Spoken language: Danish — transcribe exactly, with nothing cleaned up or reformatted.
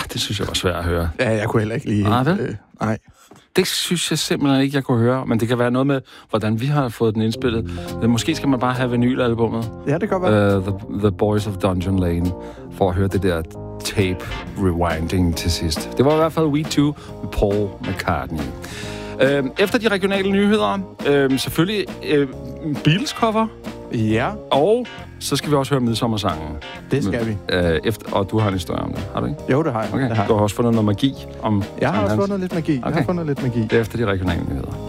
det synes jeg var svært at høre. Ja, jeg kunne heller ikke lige... Nej, vel? Øh, nej. Det synes jeg simpelthen ikke, jeg kunne høre. Men det kan være noget med, hvordan vi har fået den indspillet. Måske skal man bare have vinylalbummet. Ja, det kan være. Uh, the, the Boys of Dungeon Lane. For at høre det der tape rewinding til sidst. Det var i hvert fald We Too med Paul McCartney. Uh, efter de regionale nyheder, uh, selvfølgelig uh, Beatles-cover. Ja. Og så skal vi også høre midsommersangen. Det skal vi. Uh, efter, og du har en historie om det, har du ikke? Jo, det har jeg. Okay. Det har jeg. Du har også fundet noget magi om... Jeg har også hans... fundet lidt magi. Okay. Jeg har fundet lidt magi. Det er efter de regionale nyheder.